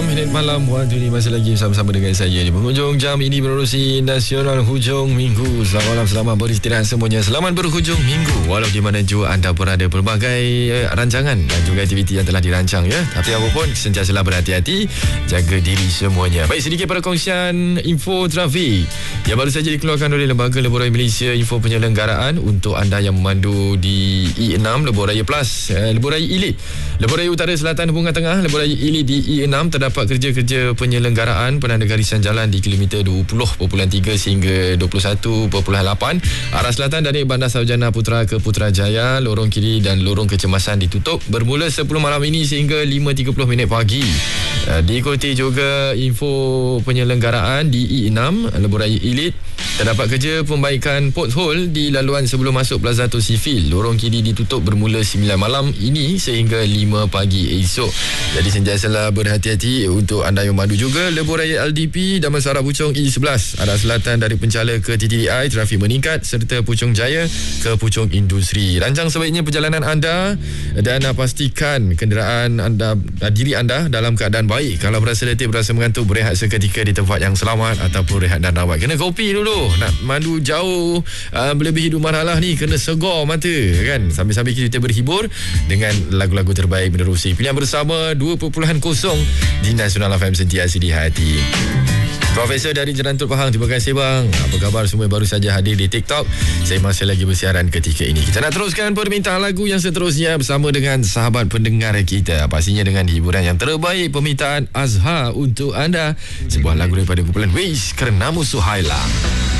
malam waktu ini masih lagi bersama-sama dengan saya di penghujung jam ini menerusi Nasional Hujung Minggu. Selamat malam, selamat beristirahat semuanya. Selamat berhujung minggu. Walau di mana jua anda berada, pelbagai rancangan dan juga aktiviti yang telah dirancang ya. Tapi apapun, sentiasalah berhati-hati, jaga diri semuanya. Baik, sedikit perkongsian info trafik yang baru saja dikeluarkan oleh Lembaga Lebuh Raya Malaysia. Info penyelenggaraan untuk anda yang memandu di E6 Lebuh Raya Plus, Lebuh Raya Elite, Lebuh Raya Utara Selatan hubungan tengah, Lebuh Raya Elite di E6 terdapat kerja-kerja penyelenggaraan penanda garisan jalan di kilometer 20.3 sehingga 21.8 arah selatan dari Bandar Sarjana Putra ke Putrajaya. Lorong kiri dan lorong kecemasan ditutup bermula 10 malam ini sehingga 5.30 minit pagi. Diikuti juga info penyelenggaraan di E6 Lebuh Raya Elite. Terdapat kerja pembaikan pothole di laluan sebelum masuk Plaza Tosifil. Lorong kiri ditutup bermula 9 malam ini sehingga 5 pagi esok. Jadi sentiasalah berhati-hati untuk anda yang madu juga. Lebuh Raya LDP Damansara Puchong E11 arah selatan dari Penchala ke TTDI trafik meningkat, serta Puchong Jaya ke Puchong Industri. Rancang sebaiknya perjalanan anda dan pastikan kenderaan anda, diri anda dalam keadaan baik. Kalau berasa letih, berasa mengantuk, berehat seketika di tempat yang selamat ataupun rehat dan rawat. Kena kopi dulu. Nak madu jauh melebihi 2 marhalah ni, kena segar mata kan. Sambil-sambil kita berhibur dengan lagu-lagu terbaik menerusi pilihan bersama 2.0 di Nasional FM, sentiasa di hati. Profesor dari Jerantut Pahang, terima kasih bang. Apa khabar semua baru saja hadir di TikTok? Saya masih lagi bersiaran ketika ini. Kita nak teruskan permintaan lagu yang seterusnya bersama dengan sahabat pendengar kita. Pastinya dengan hiburan yang terbaik, permintaan Azhar untuk anda. Sebuah lagu daripada kumpulan Wish, Kerenamu Suhaila.